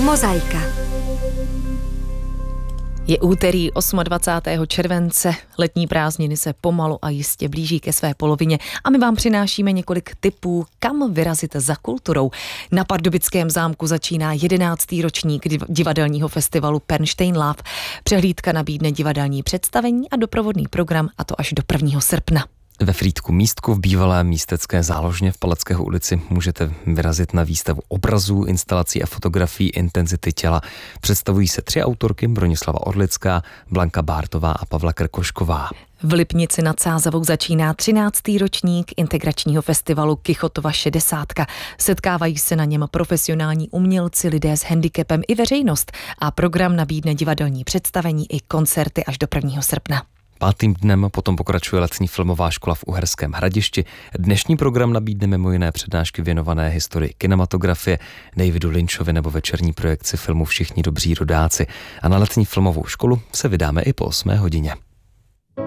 Mozaika. Je úterý 28. července, letní prázdniny se pomalu a jistě blíží ke své polovině a my vám přinášíme několik tipů, kam vyrazit za kulturou. Na Pardubickém zámku začíná 11. ročník divadelního festivalu Pernstein Love. Přehlídka nabídne divadelní představení a doprovodný program, a to až do 1. srpna. Ve Frýdku Místku v bývalé místecké záložně v Palackého ulici můžete vyrazit na výstavu obrazů, instalací a fotografií intenzity těla. Představují se 3 autorky: Bronislava Orlická, Blanka Bártová a Pavla Krkošková. V Lipnici nad Sázavou začíná 13. ročník integračního festivalu Kichotova 60. Setkávají se na něm profesionální umělci, lidé s handicapem i veřejnost a program nabídne divadelní představení i koncerty až do 1. srpna. 5. dnem potom pokračuje letní filmová škola v Uherském Hradišti. Dnešní program nabídne mimo jiné přednášky věnované historii kinematografie, Davidu Lynchovi nebo večerní projekci filmu Všichni dobří rodáci. A na letní filmovou školu se vydáme i po 8 hodině.